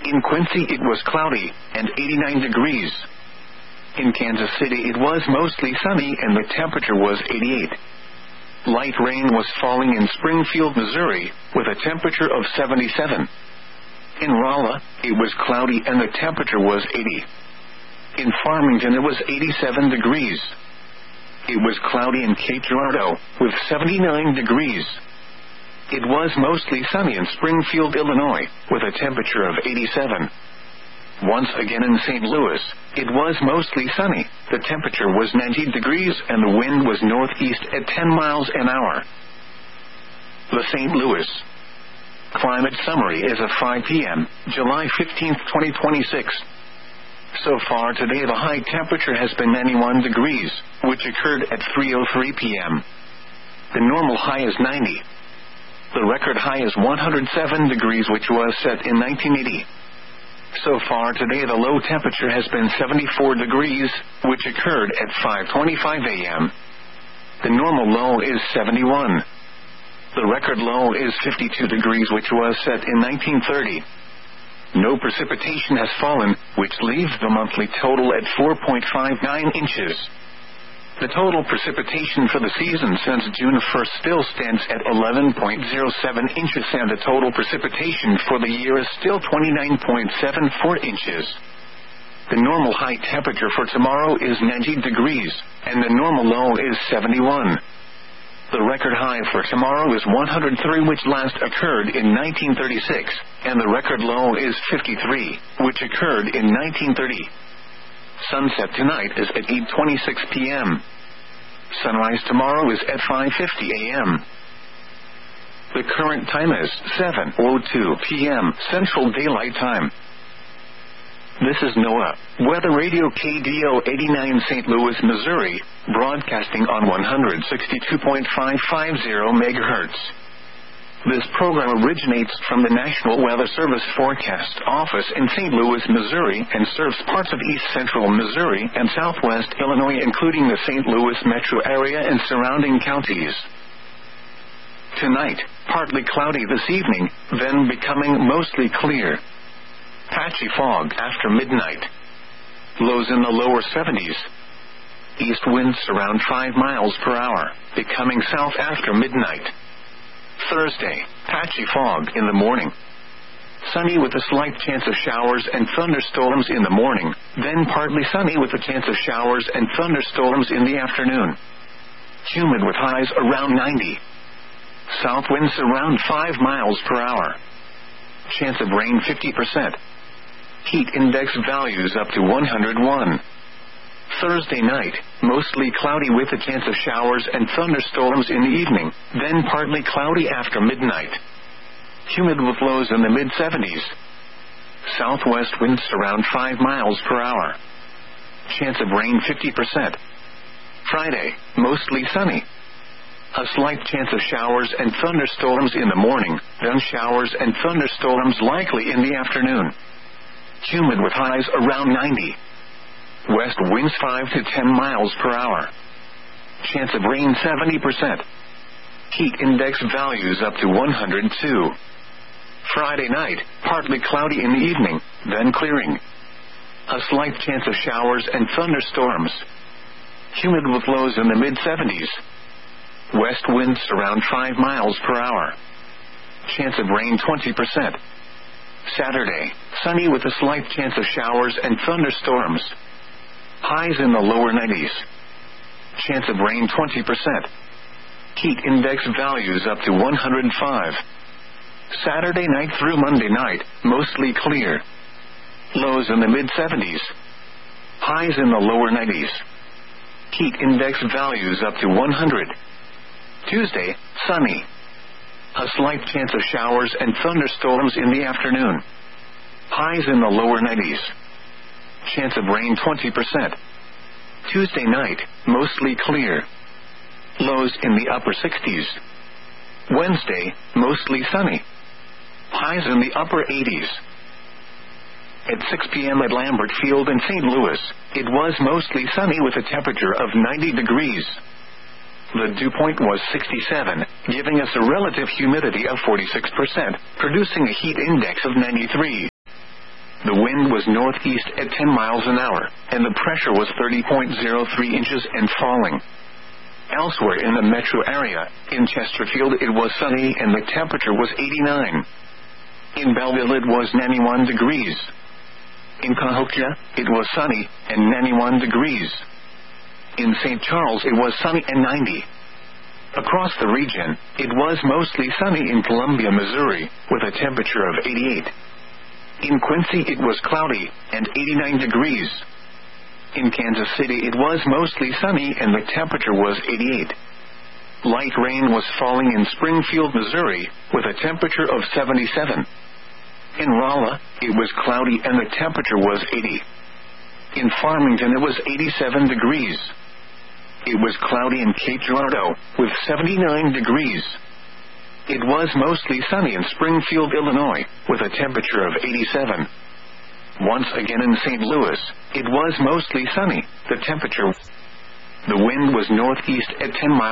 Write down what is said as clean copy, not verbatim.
In Quincy it was cloudy, and 89 degrees. In Kansas City it was mostly sunny and the temperature was 88. Light rain was falling in Springfield, Missouri, with a temperature of 77. In Rolla, it was cloudy and the temperature was 80. In Farmington it was 87 degrees. It was cloudy in Cape Girardeau, with 79 degrees. It was mostly sunny in Springfield, Illinois, with a temperature of 87. Once again in St. Louis, it was mostly sunny, the temperature was 90 degrees and the wind was northeast at 10 miles an hour. The St. Louis Climate Summary is at 5 p.m., July 15, 2026. So far today the high temperature has been 91 degrees, which occurred at 3:03 p.m. The normal high is 90. The record high is 107 degrees, which was set in 1980. So far today the low temperature has been 74 degrees, which occurred at 5:25 a.m. The normal low is 71. The record low is 52 degrees, which was set in 1930. No precipitation has fallen, which leaves the monthly total at 4.59 inches. The total precipitation for the season since June 1st still stands at 11.07 inches, and the total precipitation for the year is still 29.74 inches. The normal high temperature for tomorrow is 90 degrees, and the normal low is 71. The record high for tomorrow is 103, which last occurred in 1936, and the record low is 53, which occurred in 1930. Sunset tonight is at 8:26 p.m. Sunrise tomorrow is at 5:50 a.m. The current time is 7:02 p.m. Central Daylight Time. This is NOAA Weather Radio KDO 89 St. Louis, Missouri, broadcasting on 162.550 MHz. This program originates from the National Weather Service Forecast Office in St. Louis, Missouri, and serves parts of east central Missouri and southwest Illinois, including the St. Louis metro area and surrounding counties. Tonight, partly cloudy this evening, then becoming mostly clear. Patchy fog after midnight. Lows in the lower 70s. East winds around 5 miles per hour, becoming south after midnight. Thursday, patchy fog in the morning. Sunny with a slight chance of showers and thunderstorms in the morning, then partly sunny with a chance of showers and thunderstorms in the afternoon. Humid with highs around 90. South winds around 5 miles per hour. Chance of rain 50%. Heat index values up to 101. Thursday night, mostly cloudy with a chance of showers and thunderstorms in the evening, then partly cloudy after midnight. Humid with lows in the mid-70s. Southwest winds around 5 miles per hour. Chance of rain 50%. Friday, mostly sunny. A slight chance of showers and thunderstorms in the morning, then showers and thunderstorms likely in the afternoon. Humid with highs around 90. West winds 5 to 10 miles per hour. Chance of rain 70%. Heat index values up to 102. Friday night, partly cloudy in the evening, then clearing. A slight chance of showers and thunderstorms. Humid with lows in the mid-70s. West winds around 5 miles per hour. Chance of rain 20%. Saturday, sunny with a slight chance of showers and thunderstorms. Highs in the lower 90s. Chance of rain 20%. Heat index values up to 105. Saturday night through Monday night, mostly clear. Lows in the mid-70s. Highs in the lower 90s. Heat index values up to 100. Tuesday, sunny. A slight chance of showers and thunderstorms in the afternoon. Highs in the lower 90s. Chance of rain 20%. Tuesday night, mostly clear. Lows in the upper 60s. Wednesday, mostly sunny. Highs in the upper 80s. At 6 p.m. at Lambert Field in St. Louis, it was mostly sunny with a temperature of 90 degrees. The dew point was 67, giving us a relative humidity of 46%, producing a heat index of 93. The wind was northeast at 10 miles an hour, and the pressure was 30.03 inches and falling. Elsewhere in the metro area, in Chesterfield it was sunny and the temperature was 89. In Belleville it was 91 degrees. In Cahokia, it was sunny and 91 degrees. In St. Charles it was sunny and 90. Across the region, it was mostly sunny in Columbia, Missouri, with a temperature of 88. In Quincy it was cloudy and 89 degrees. In Kansas City it was mostly sunny and the temperature was 88. Light rain was falling in Springfield, Missouri, with a temperature of 77. In Rolla, it was cloudy and the temperature was 80. In Farmington it was 87 degrees. It was cloudy in Cape Girardeau, with 79 degrees. It was mostly sunny in Springfield, Illinois, with a temperature of 87. Once again in St. Louis, it was mostly sunny. The wind was northeast at 10 miles.